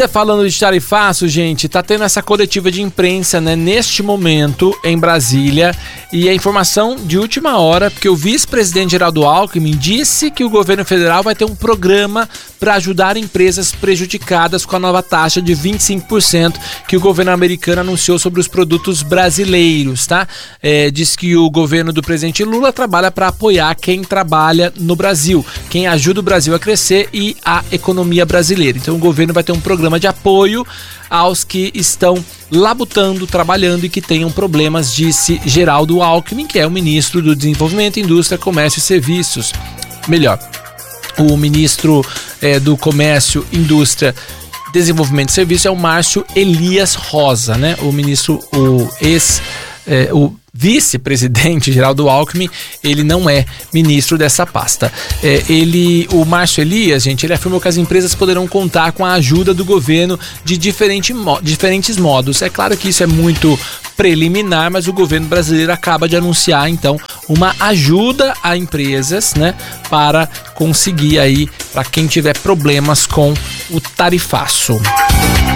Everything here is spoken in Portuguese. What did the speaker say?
Ainda falando de tarifaço, gente, tá tendo essa coletiva de imprensa, né, neste momento em Brasília, e a informação de última hora, porque o vice-presidente Geraldo Alckmin disse que o governo federal vai ter um programa para ajudar empresas prejudicadas com a nova taxa de 25% que o governo americano anunciou sobre os produtos brasileiros, tá? Diz que o governo do presidente Lula trabalha para apoiar quem trabalha no Brasil, quem ajuda o Brasil a crescer e a economia brasileira. Então o governo vai ter um programa de apoio aos que estão labutando, trabalhando e que tenham problemas, disse Geraldo Alckmin, que é o ministro do Desenvolvimento, Indústria, Comércio e Serviços. Melhor, o ministro do Comércio, Indústria, Desenvolvimento e Serviços é o Márcio Elias Rosa, né? O ministro, o vice-presidente Geraldo Alckmin, ele não é ministro dessa pasta. O Márcio Elias, gente, ele afirmou que as empresas poderão contar com a ajuda do governo de diferentes modos. É claro que isso é muito preliminar, mas o governo brasileiro acaba de anunciar, então, uma ajuda a empresas, né, para conseguir aí, para quem tiver problemas com o tarifaço.